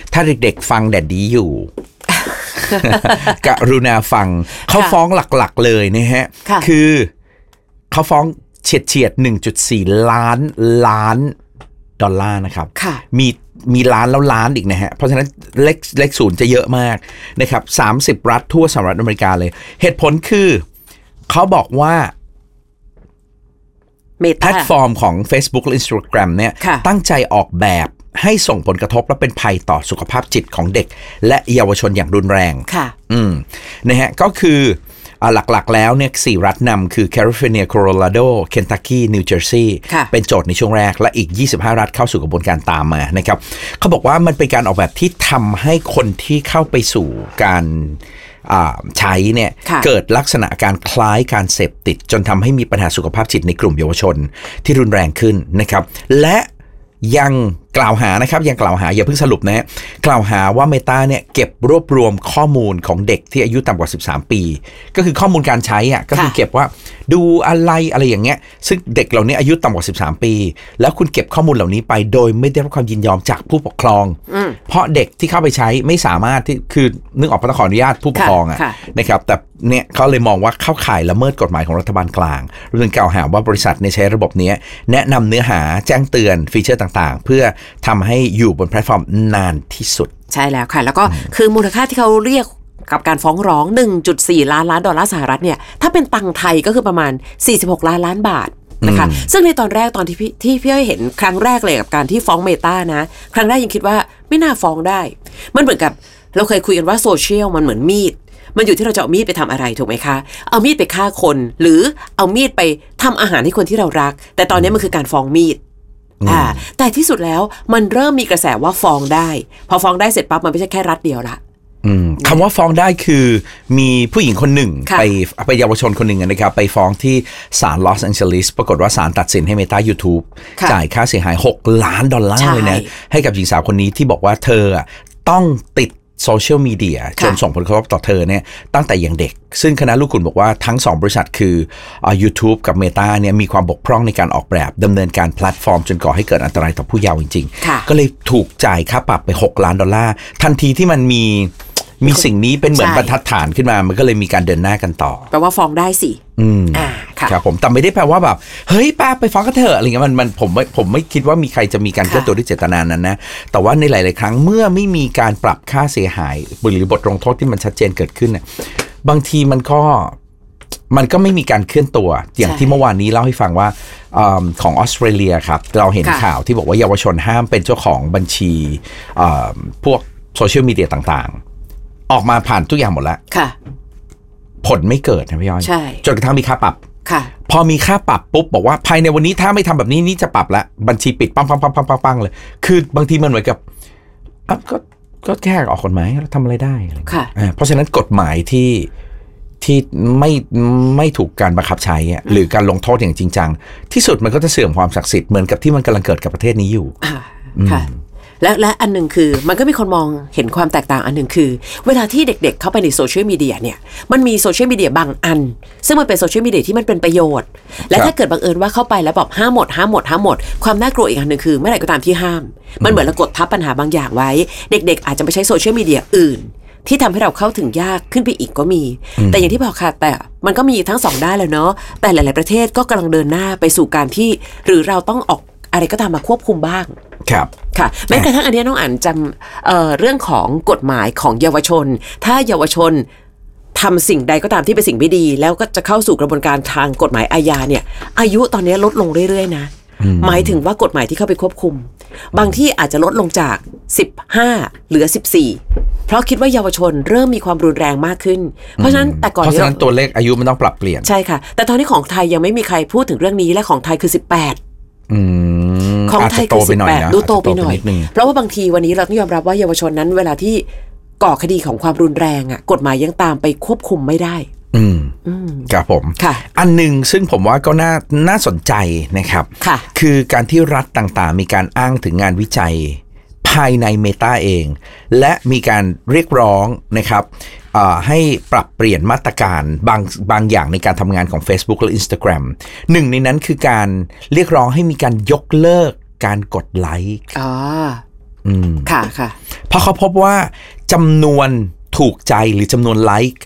ถ้าเด็กๆฟังแดดดีอยู่ กรุณาฟังเขาฟ้องหลักๆเลยนะฮะคือเขาฟ้องเฉียด 1.4 ล้านดอลลาร์นะครับมีล้านแล้วล้านอีกนะฮะเพราะฉะนั้นเลขศูนย์จะเยอะมากนะครับ30รัฐทั่วสหรัฐอเมริกาเลยเหตุผลคือเขาบอกว่าแพลตฟอร์มของ Facebook และ Instagram เนี่ยตั้งใจออกแบบให้ส่งผลกระทบและเป็นภัยต่อสุขภาพจิตของเด็กและเยาวชนอย่างรุนแรงนะฮะก็คือหลักๆแล้วเนี่ย4รัฐนำคือแคลิฟอร์เนียโคโลราโดเคนตักกี้นิวเจอร์ซีย์เป็นโจทย์ในช่วงแรกและอีก25รัฐเข้าสู่กระบวนการตามมานะครับเขาบอกว่ามันเป็นการออกแบบที่ทำให้คนที่เข้าไปสู่การใช้เนี่ยเกิดลักษณะการคล้ายการเสพติดจนทำให้มีปัญหาสุขภาพจิตในกลุ่มเยาวชนที่รุนแรงขึ้นนะครับและยังกล่าวหานะครับยังกล่าวหาอย่าเพิ่งสรุปนะฮะกล่าวหาว่า Meta เนี่ยเก็บรวบรวมข้อมูลของเด็กที่อายุต่ำกว่า13ปีก็คือข้อมูลการใช้อ่ะก็คือเก็บว่าดูอะไรอย่างเงี้ยซึ่งเด็กเหล่านี้อายุต่ำกว่า13ปีแล้วคุณเก็บข้อมูลเหล่านี้ไปโดยไม่ได้รับความยินยอมจากผู้ปกครองเพราะเด็กที่เข้าไปใช้ไม่สามารถที่คือนึกออกต้องขออนุญาตผู้ปกครองอ่ะนะครับแต่เนี่ยเขาเลยมองว่าเข้าข่ายละเมิดกฎหมายของรัฐบาลกลางเรื่องกล่าวหาว่าบริษัทในใช้ระบบนี้แนะนำเนื้อหาแจ้งเตือนฟีเจอร์ต่างๆเพื่อทำให้อยู่บนแพลตฟอร์มนานที่สุดใช่แล้วค่ะแล้วก็คือมูลค่าที่เขาเรียกกับการฟ้องร้อง 1.4 ล้านดอลลาร์สหรัฐเนี่ยถ้าเป็นตังค์ไทยก็คือประมาณ46ล้านบาทนะคะซึ่งในตอนแรกตอนที่พี่เห็นครั้งแรกเลยกับการที่ฟ้องเมตานะครั้งแรกยังคิดว่าไม่น่าฟ้องได้มันเหมือนกับเราเคยคุยกันว่าโซเชียลมันเหมือนมีดมันอยู่ที่เราจะเอามีดไปทำอะไรถูกไหมคะเอามีดไปฆ่าคนหรือเอามีดไปทำอาหารให้คนที่เรารักแต่ตอนนี้มันคือการฟ้องมีดแต่ที่สุดแล้วมันเริ่มมีกระแสว่าฟ้องได้พอฟ้องได้เสร็จปั๊บมันไม่ใช่แค่รัฐเดียวละคำว่าฟ้องได้คือมีผู้หญิงคนหนึ่งไปเยาวชนคนหนึ่งนะครับไปฟ้องที่ศาลลอสแองเจลิสปรากฏว่าศาลตัดสินให้ Meta YouTube จ่ายค่าเสียหาย$6 ล้านเลยนะให้กับหญิงสาวคนนี้ที่บอกว่าเธอต้องติดโซเชียลมีเดียจนส่งผลกระทบต่อเธอเนี่ยตั้งแต่ยังเด็กซึ่งคณะลูกขุนบอกว่าทั้ง2บริษัทคือYouTube กับ Meta เนี่ยมีความบกพร่องในการออกแบบดำเนินการแพลตฟอร์มจนก่อให้เกิดอันตรายต่อผู้เยาว์จริงๆก็เลยถูกจ่ายค่าปรับไป$6 ล้านทันทีที่มันมีสิ่งนี้เป็นเหมือนบรรทัดฐานขึ้นมามันก็เลยมีการเดินหน้ากันต่อแปลว่าฟ้องได้สิครับผมแต่ไม่ได้แปลว่าแบบเฮ้ยป้าไปฟ้องกันเถอะอะไรเงี้ยมันผมไม่คิดว่ามีใครจะมีการเคลื่อนตัวด้วยเจตนานั้นนะแต่ว่าในหลายๆครั้งเมื่อไม่มีการปรับค่าเสียหายหรือบทลงโทษที่มันชัดเจนเกิดขึ้นเนี่ยบางทีมันก็ไม่มีการเคลื่อนตัวอย่างที่เมื่อวานนี้เล่าให้ฟังว่าของออสเตรเลียครับเราเห็นข่าวที่บอกว่าเยาวชนห้ามเป็นเจ้าของบัญชีพวกโซเชียลมีเดียต่างๆออกมาผ่านทุกอย่างหมดแล้วผลไม่เกิดนะพี่ย้อยจนกระทั่งมีค่าปรับพอมีค่าปรับปุ๊บบอกว่าภายในวันนี้ถ้าไม่ทำแบบนี้นี่จะปรับแล้วบัญชีปิดปังเลยคือบางทีมันเหมือนกับก็แค่ออกกฎหมายแล้วทำอะไรได้เพราะฉะนั้นกฎหมายที่ไม่ถูกการบังคับใช้หรือการลงโทษอย่างจริงจังที่สุดมันก็จะเสื่อมความศักดิ์สิทธิ์เหมือนกับที่มันกำลังเกิดกับประเทศนี้อยู่และอันหนึ่งคือมันก็มีคนมองเห็นความแตกต่างอันหนึ่งคือเวลาที่เด็กๆเข้าไปในโซเชียลมีเดียเนี่ยมันมีโซเชียลมีเดียบางอันซึ่งมันเป็นโซเชียลมีเดียที่มันเป็นประโยชน์และถ้าเกิดบังเอิญว่าเข้าไปแล้วแบบห้ามหมดความน่ากลัวอีกอันหนึ่งคือเมื่อไหร่ก็ตามที่ห้ามมันเหมือนเรากดทับปัญหาบางอย่างไว้เด็กๆอาจจะไปใช้โซเชียลมีเดียอื่นที่ทำให้เราเข้าถึงยากขึ้นไปอีกก็มีแต่อย่างที่บอกค่ะแต่มันก็มีทั้ง2ด้านแล้วเนาะแต่หลายๆประเทศก็กำลังเดินหน้าไปสู่การที่หรือเราต้องออกอะไรก็ตามมาควบคุมบ้างค่ะแม้กระทั่งอันนี้น้องอ่านจำเรื่องของกฎหมายของเยาวชนถ้าเยาวชนทำสิ่งใดก็ตามที่เป็นสิ่งไม่ดีแล้วก็จะเข้าสู่กระบวนการทางกฎหมายอาญาเนี่ยอายุตอนนี้ลดลงเรื่อยๆนะหมายถึงว่ากฎหมายที่เข้าไปควบคุมบางที่อาจจะลดลงจาก15เหลือ14เพราะคิดว่าเยาวชนเริ่มมีความรุนแรงมมากขึ้นเพราะฉะนั้นตัวเลขอายุมันต้องปรับเปลี่ยนใช่ค่ะแต่ตอนนี้ของไทยยังไม่มีใครพูดถึงเรื่องนี้และของไทยคือ18ของไทยคือ18ดูโตไปหน่อยเพราะว่าบางทีวันนี้เราต้องยอมรับว่าเยาวชนนั้นเวลาที่ก่อคดีของความรุนแรงกฎหมายยังตามไปควบคุมไม่ได้ครับผมอันหนึ่งซึ่งผมว่าก็น่าสนใจนะครับคือการที่รัฐต่างๆมีการอ้างถึงงานวิจัยภายใน Meta เองและมีการเรียกร้องนะครับให้ปรับเปลี่ยนมาตรการบางอย่างในการทำงานของ Facebook และ Instagram หนึ่งในนั้นคือการเรียกร้องให้มีการยกเลิกการกดไลค์ค่ะค่ะเพราะเขาพบว่าจำนวนถูกใจหรือจำนวนไลค์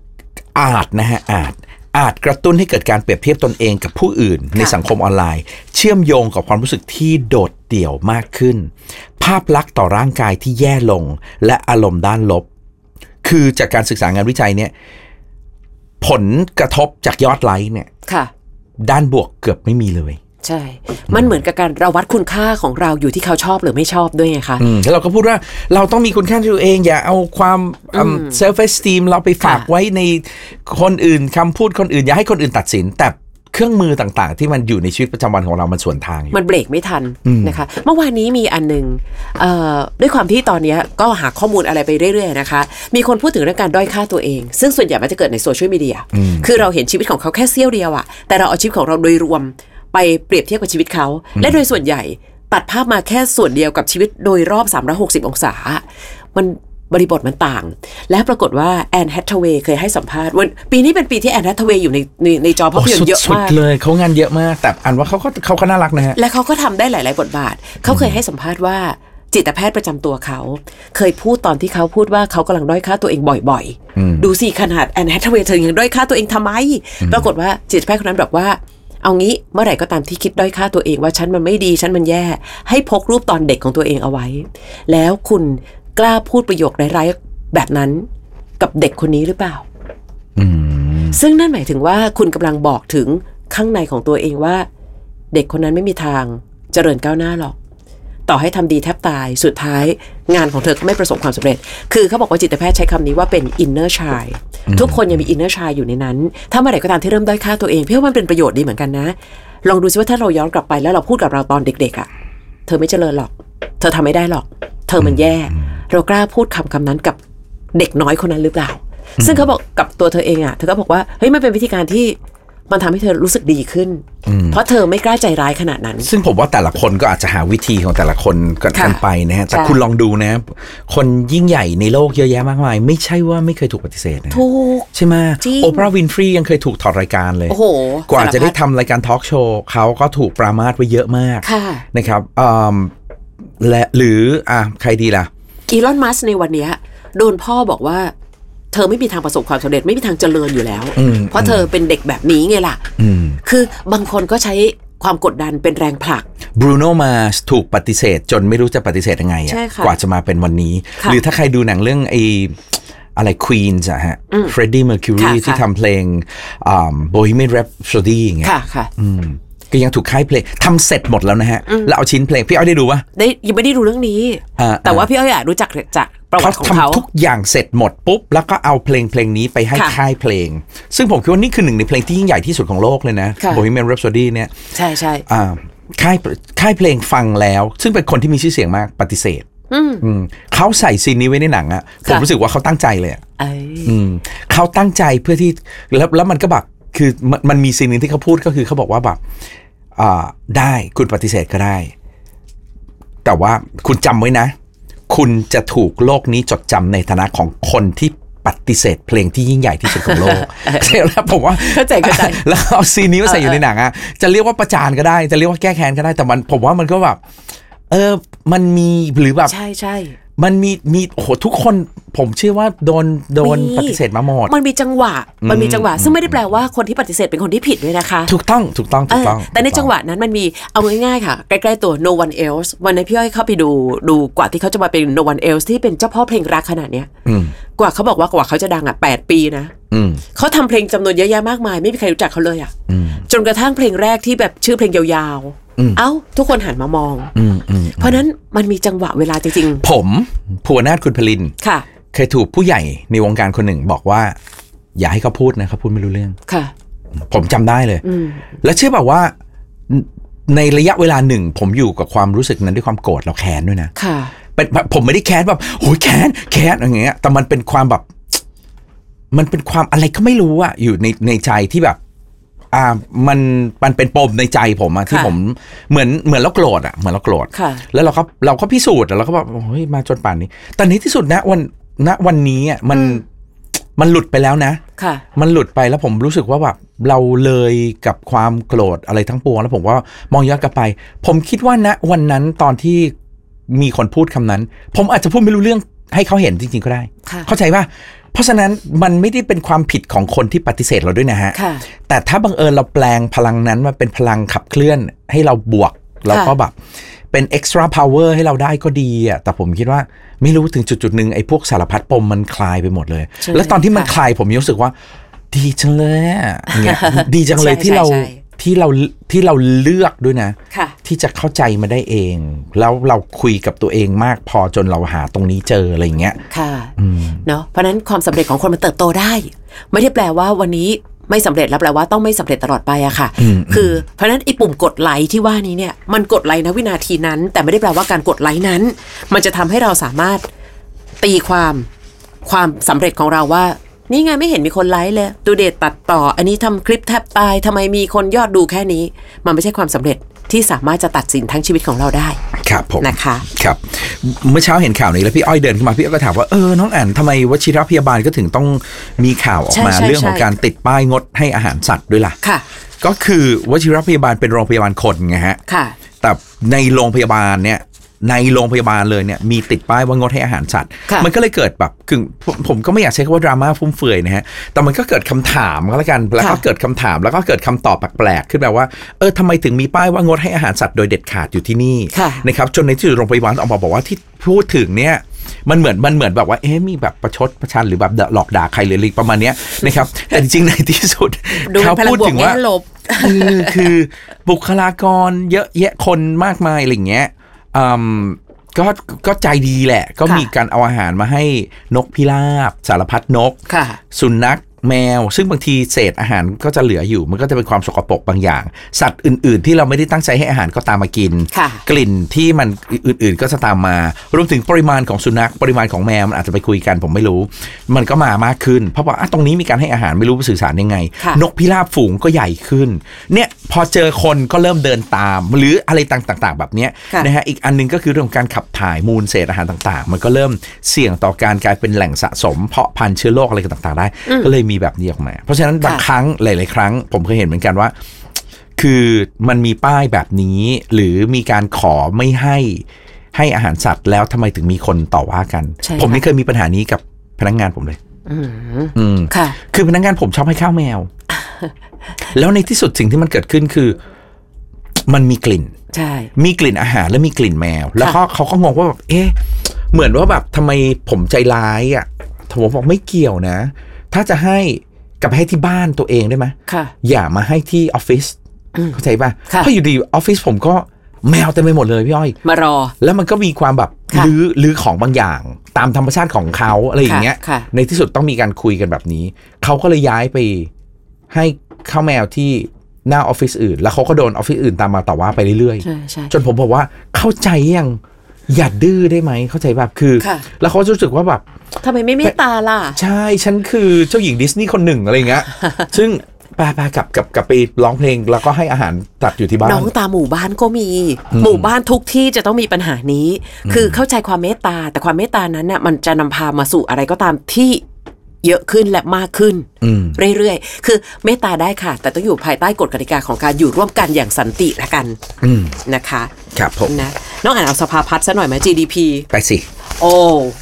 อาจกระตุ้นให้เกิดการเปรียบเทียบตนเองกับผู้อื่นในสังคมออนไลน์เชื่อมโยงกับความรู้สึกที่โดดเดี่ยวมากขึ้นภาพลักษณ์ต่อร่างกายที่แย่ลงและอารมณ์ด้านลบคือจากการศึกษางานวิจัยเนี่ยผลกระทบจากยอดไลค์เนี่ยด้านบวกเกือบไม่มีเลยใช่มันเหมือนกับการเราวัดคุณค่าของเราอยู่ที่เขาชอบหรือไม่ชอบด้วยไงคะแล้วเราก็พูดว่าเราต้องมีคุณค่าตัวเองอย่าเอาความself esteem เราไปฝากไว้ในคนอื่นคำพูดคนอื่นอย่าให้คนอื่นตัดสินแต่เครื่องมือต่างๆที่มันอยู่ในชีวิตประจำวันของเรามันสวนทางมันเบรกไม่ทันนะคะเมื่อวานนี้มีอันนึงด้วยความที่ตอนนี้ก็หาข้อมูลอะไรไปเรื่อยๆนะคะมีคนพูดถึงเรื่องการด้อยค่าตัวเองซึ่งส่วนใหญ่มันจะเกิดในโซเชียลมีเดียคือเราเห็นชีวิตของเขาแค่เสี้ยวเดียวอะแต่เราเอาชีวิตของเราโดยรวมไปเปรียบเทียบกับชีวิตเขาและโดยส่วนใหญ่ตัดภาพมาแค่ส่วนเดียวกับชีวิตโดยรอบ360องศามันบริบทมันต่างและปรากฏว่าแอนแฮทเวย์เคยให้สัมภาษณ์วันปีนี้เป็นปีที่แอนแฮทเวย์อยู่ในจอภาพยนตร์เยอะมากเลยเขางานเยอะมากแต่อันว่าเขาก็น่ารักนะฮะและเขาก็ทำได้หลายๆบทบาทเขาเคยให้สัมภาษณ์ว่าจิตแพทย์ประจำตัวเขาเคยพูดตอนที่เขาพูดว่าเขากำลังด้อยค่าตัวเองบ่อยๆดูสิขนาดแอนแฮทเวย์เธอยังด้อยค่าตัวเองทำไมปรากฏว่าจิตแพทย์คนนั้นบอกว่าเอางี้เมื่อไหร่ก็ตามที่คิดด้อยค่าตัวเองว่าฉันมันไม่ดีฉันมันแย่ให้พกรูปตอนเด็กของตัวเองเอาไว้แล้วคุณกล้าพูดประโยคร้ายๆแบบนั้นกับเด็กคนนี้หรือเปล่าซึ่งนั่นหมายถึงว่าคุณกำลังบอกถึงข้างในของตัวเองว่าเด็กคนนั้นไม่มีทางเจริญก้าวหน้าหรอกต่อให้ทำดีแทบตายสุดท้ายงานของเธอก็ไม่ประสบความสำเร็จคือเขาบอกว่าจิตแพทย์ใช้คำนี้ว่าเป็น inner child ทุกคนยังมี inner child อยู่ในนั้นถ้าเมื่อไหร่ก็ตามที่เริ่มด้อยค่าตัวเองพี่ว่ามันเป็นประโยชน์ดีเหมือนกันนะลองดูซิว่าถ้าเราย้อนกลับไปแล้วเราพูดกับเราตอนเด็กๆอ่ะเธอไม่เจริญหรอกเธอทำไม่ได้หรอกเธอมันแย่เรากล้าพูดคำนั้นกับเด็กน้อยคนนั้นหรือเปล่าซึ่งเขาบอกกับตัวเธอเองอ่ะเธอก็บอกว่าเฮ้ยมันเป็นวิธีการที่มันทำให้เธอรู้สึกดีขึ้นเพราะเธอไม่กล้าใจร้ายขนาดนั้นซึ่งผมว่าแต่ละคนก็อาจจะหาวิธีของแต่ละคนกันไปนะฮะแต่คุณลองดูนะคนยิ่งใหญ่ในโลกเยอะแยะมากมายไม่ใช่ว่าไม่เคยถูกปฏิเสธนะถูกใช่ไหมโอปราห์วินฟรียังเคยถูกถอดรายการเลยกว่าจะได้ทำรายการทอล์กโชว์เขาก็ถูกปรามาสไว้เยอะมากนะครับและหรือใครดีล่ะอีลอนมัสก์ในวันนี้โดนพ่อบอกว่าเธอไม่มีทางประสบความสำเร็จไม่มีทางเจริญอยู่แล้วเพราะเธอเป็นเด็กแบบนี้ไงล่ะคือบางคนก็ใช้ความกดดันเป็นแรงผลักบรูโน่มาร์สถูกปฏิเสธจนไม่รู้จะปฏิเสธยังไงกว่าจะมาเป็นวันนี้หรือถ้าใครดูหนังเรื่องอะไร Queens อะฮะ Freddie Mercury ที่ทำเพลงBohemian Rhapsody อย่างเงี้ยก็ยังถูกค่ายเพลงทำเสร็จหมดแล้วนะฮะแล้วเอาชิ้นเพลงพี่อ้อยได้ดูปะยังไม่ได้ดูเรื่องนี้แต่ว่าพี่อ้อยอยากรู้จักจากประวัติของเขาทำทุกอย่างเสร็จหมดปุ๊บแล้วก็เอาเพลงนี้ไปให้ค่ายเพลงซึ่งผมคิดว่านี่คือหนึ่งในเพลงที่ยิ่งใหญ่ที่สุดของโลกเลยนะ Bohemian Rhapsody เนี่ยใช่ค่ายเพลงฟังแล้วซึ่งเป็นคนที่มีชื่อเสียงมากปฏิเสธเขาใส่ซีนนี้ไว้ในหนังอะผมรู้สึกว่าเขาตั้งใจเลยเขาตั้งใจเพื่อที่แล้วมันก็แบบคือมันมีซีนนึงที่เขาพูดก็คือเขาบอกว่าแบบได้คุณปฏิเสธก็ได้แต่ว่าคุณจำไว้นะคุณจะถูกโลกนี้จดจำในฐานะของคนที่ปฏิเสธเพลงที่ยิ่งใหญ่ที่สุดของโลกแล้วผมว่าเข้าใจแล้วเอาซีนนี้มาใส่อยู่ในหนังอะจะเรียกว่าประจานก็ได้จะเรียกว่าแก้แค้นก็ได้แต่มันผมว่ามันก็แบบมันมีหรือแบบใช่มันมีโอ้โหทุกคนผมเชื่อว่าโดนปฏิเสธมาหมดมันมีจังหวะซึ่งไม่ได้แปลว่าคนที่ปฏิเสธเป็นคนที่ผิดด้วยนะคะถูกต้องแต่ในจังหวะนั้นมันมีเอาง่ายๆค่ะใกล้ๆตัว No One Else วันนี้พี่อ้อยเข้าไปดูกว่าที่เขาจะมาเป็น No One Else ที่เป็นเจ้าพ่อเพลงรักขนาดเนี้ยกว่าเขาบอกว่ากว่าเขาจะดัง8 ปีนะเขาทำเพลงจำนวนเยอะแยะมากมายไม่มีใครรู้จักเขาเลยจนกระทั่งเพลงแรกที่แบบชื่อเพลงยาวๆทุกคนหันมามองเพราะนั้นมันมีจังหวะเวลาจริงๆผมภูวนาถคุณพลินเคยถูกผู้ใหญ่ในวงการคนหนึ่งบอกว่าอย่าให้เขาพูดนะเขาพูดไม่รู้เรื่องผมจำได้เลยและเชื่อแบบว่าในระยะเวลาหนึ่งผมอยู่กับความรู้สึกนั้นด้วยความโกรธแล้วแค้นด้วยนะเป็นผมไม่ได้แค้นแบบโอ้ยแค้นอย่างเงี้ยแต่มันเป็นความแบบมันเป็นความอะไรก็ไม่รู้อะอยู่ในใจที่แบบมันเป็นปมในใจผมอะที่ผมเหมือนเราโกรธอะเหมือนเราโกรธแล้วเราก็พิสูจน์แล้วก็แบบเฮ้ยมาจนป่านนี้ตอนนี้ที่สุดณวันนี้อะมันหลุดไปแล้วนะมันหลุดไปแล้วผมรู้สึกว่าแบบเราเลยกับความโกรธอะไรทั้งปวงแล้วผมว่ามองย้อนกลับไปผมคิดว่าณวันนั้นตอนที่มีคนพูดคำนั้นผมอาจจะพูดไม่รู้เรื่องให้เขาเห็นจริงๆก็ได้เข้าใจป่ะเพราะฉะนั้นมันไม่ได้เป็นความผิดของคนที่ปฏิเสธเราด้วยนะฮะแต่ถ้าบังเอิญเราแปลงพลังนั้นมาเป็นพลังขับเคลื่อนให้เราบวกแล้วก็แบบเป็น extra power ให้เราได้ก็ดีอ่ะแต่ผมคิดว่าไม่รู้ถึงจุดๆนึงไอ้พวกสารพัดปมมันคลายไปหมดเลยแล้วตอนที่มันคลายผมรู้สึกว่าดีจังเลยอ่ะเนี่ยดีจังเลยที่เราเลือกด้วยนะที่จะเข้าใจมาได้เองแล้วเราคุยกับตัวเองมากพอจนเราหาตรงนี้เจออะไรอย่างเงี้ยค่ะเนาะเพราะนั้นความสำเร็จของคนมันเติบโตได้ไม่ได้แปลว่าวันนี้ไม่สำเร็จแล้วแปลว่าต้องไม่สำเร็จตลอดไปอะค่ะคือเพราะนั้นไอ้ปุ่มกดไลค์ที่ว่านี้เนี่ยมันกดไลค์ณวินาทีนั้นแต่ไม่ได้แปลว่าการกดไลค์นั้นมันจะทำให้เราสามารถตีความสำเร็จของเราว่านี่ไงไม่เห็นมีคนไลค์เลยดูเดทตัดต่ออันนี้ทำคลิปแทบตายทำไมมีคนยอดดูแค่นี้มันไม่ใช่ความสำเร็จที่สามารถจะตัดสินทั้งชีวิตของเราได้ครับผมนะคะครับเมื่อเช้าเห็นข่าวนี้แล้วพี่อ้อยเดินขึ้นมาพี่อ้อยก็ถามว่าน้องอ่านทำไมวชิรพยาบาลก็ถึงต้องมีข่าวออกมาเรื่องของการติดป้ายงดให้อาหารสัตว์ด้วยล่ะค่ะก็คือวชิรพยาบาลเป็นโรงพยาบาลคนไงฮะค่ะแต่ในโรงพยาบาลเนี่ยในโรงพยาบาลเลยเนี่ยมีติดป้ายว่างดให้อาหารสัตว์มันก็เลยเกิดแบบผมก็ไม่อยากใช้คำว่าดราม่าฟุ่มเฟือยนะฮะแต่มันก็เกิดคำถามก็แล้วกันแล้วก็เกิดคำถามแล้วก็เกิดคำตอบแปลกๆขึ้นแบบว่าทำไมถึงมีป้ายว่างดให้อาหารสัตว์โดยเด็ดขาดอยู่ที่นี่นะครับจนในที่สุดโรงพยาบาลออกมาบอกว่าที่พูดถึงเนี่ยมันเหมือนแบบว่ามีแบบประชดประชันหรือแบบหลอกด่าใครหรืออะไรประมาณนี้นะครับแต่จริงๆในที่สุดเขาพูดถึงว่าคือบุคลากรเยอะแยะคนมากมายอะไรอย่างเงี้ยก็ใจดีแหละก็มีการเอาอาหารมาให้นกพิราบสารพัดนกสุนัขแมวซึ่งบางทีเศษอาหารก็จะเหลืออยู่มันก็จะเป็นความสกปรกบางอย่างสัตว์อื่นๆที่เราไม่ได้ตั้งใจให้อาหารก็ตามมากินกลิ่นที่มันอื่นๆก็จะตามมารวมถึงปริมาณของสุนัขปริมาณของแมวมันอาจจะไปคุยกันผมไม่รู้มันก็มากขึ้นเพราะว่าตรงนี้มีการให้อาหารไม่รู้สื่อสารยังไงนกพิราบฝูงก็ใหญ่ขึ้นเนี่ยพอเจอคนก็เริ่มเดินตามหรืออะไรต่างๆแบบนี้นะฮะอีกอันนึงก็คือเรื่องการขับถ่ายมูลเศษอาหารต่างๆมันก็เริ่มเสี่ยงต่อการกลายเป็นแหล่งสะสมเพาะพันธุ์เชื้อโรคอะไรต่างๆได้ก็เลยมีแบบนี้ออกมาเพราะฉะนั้นบางครั้งหลายๆครั้งผมเคยเห็นเหมือนกันว่าคือมันมีป้ายแบบนี้หรือมีการขอไม่ให้อาหารสัตว์แล้วทำไมถึงมีคนต่อว่ากันผมนี่เคยมีปัญหานี้กับพนักงานผมเลยค่ะคือพนักงานผมชอบให้ข้าวแมว แล้วในที่สุดสิ่งที่มันเกิดขึ้นคือมันมีกลิ่นใช่มีกลิ่นอาหารและมีกลิ่นแมวแล้วเขาก็งงว่าแบบเหมือนว่าแบบทำไมผมใจร้ายอ่ะผมบอกไม่เกี่ยวนะถ้าจะให้กับให้ที่บ้านตัวเองได้ไหมอย่ามาให้ที่ออฟฟิศเข้าใจป่ะเพราะอยู่ดีออฟฟิศผมก็แมวเต็มไปหมดเลยพี่อ้อยมารอแล้วมันก็มีความแบบลื้อของบางอย่างตามธรรมชาติของเขาอะไรอย่างเงี้ยในที่สุดต้องมีการคุยกันแบบนี้เขาก็เลยย้ายไปให้ข้าวแมวที่หน้าออฟฟิศอื่นแล้วเขาก็โดนออฟฟิศอื่นตามมาต่อว่าไปเรื่อยๆจนผมบอกว่าเข้าใจยังอย่าดื้อได้ไหมเข้าใจแบบคือแล้วเขารู้สึกว่าแบบทำไมไม่เมตตาล่ะใช่ฉันคือเจ้าหญิงดิสนีย์คนหนึ่งอะไรเงี้ยซึ่งไปกลับไปร้องเพลงแล้วก็ให้อาหารตัดอยู่ที่บ้านน้องตาหมู่บ้านก็มีหมู่บ้านทุกที่จะต้องมีปัญหานี้คือเข้าใจความเมตตาแต่ความเมตตานั้นน่ะมันจะนำพามาสู่อะไรก็ตามที่เยอะขึ้นและมากขึ้นเรื่อยๆคือเมตตาได้ค่ะแต่ต้องอยู่ภายใต้กฎกติกาของการอยู่ร่วมกันอย่างสันติละกันนะคะครับผมนะน้องอ่านเอาสภาพัฒน์ซะหน่อยไหม GDP ไปสิโอ้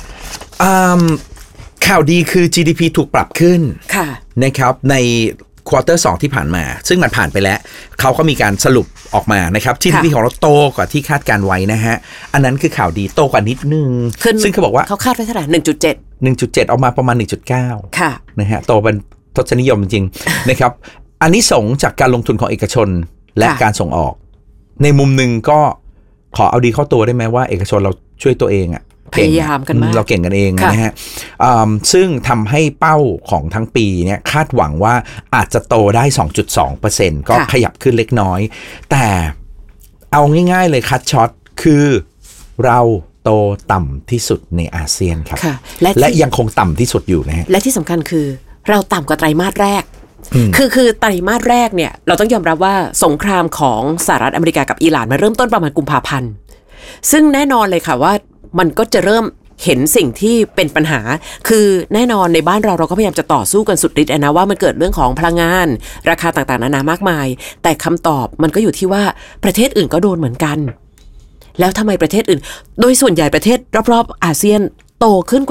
ข่าวดีคือ GDP ถูกปรับขึ้นนะครับในควอเตอร์2ที่ผ่านมาซึ่งมันผ่านไปแล้วเขาก็มีการสรุปออกมานะครับ GDP ของเราโตกว่าที่คาดการไว้นะฮะอันนั้นคือข่าวดีโตกว่านิดนึงซึ่งเขาบอกว่าเขาคาดไว้เท่าไหร่ 1.7 ออกมาประมาณ 1.9 ค่ะนะฮะโตเป็นทศนิยมจริงๆ นะครับอันนี้ส่งจากการลงทุนของเอกชนและการส่งออกในมุมนึงก็ขอเอาดีเข้าตัวได้ไหมว่าเอกชนเราช่วยตัวเองอะพยายามกันมากเราเก่งกันเองนะฮะซึ่งทำให้เป้าของทั้งปีเนี่ยคาดหวังว่าอาจจะโตได้ 2.2% ก็ขยับขึ้นเล็กน้อยแต่เอาง่ายๆเลยคัทช็อตคือเราโตต่ำที่สุดในอาเซียนครับและยังคงต่ำที่สุดอยู่นะฮะและที่สำคัญคือเราต่ำกว่าไตรมาสแรกคือไตรมาสแรกเนี่ยเราต้องยอมรับว่าสงครามของสหรัฐอเมริกากับอิหร่านมาเริ่มต้นประมาณกุมภาพันธ์ซึ่งแน่นอนเลยค่ะว่ามันก็จะเริ่มเห็นสิ่งที่เป็นปัญหาคือแน่นอนในบ้านเราก็พยายามจะต่อสู้กันสุดฤทธิ์นะว่ามันเกิดเรื่องของพลังงานราคาต่างๆนานามากมายแต่คำตอบมันก็อยู่ที่ว่าประเทศอื่นก็โดนเหมือนกันแล้วทำไมประเทศอื่นโดยส่วนใหญ่ประเทศรอบๆอาเซียนโตขึ้น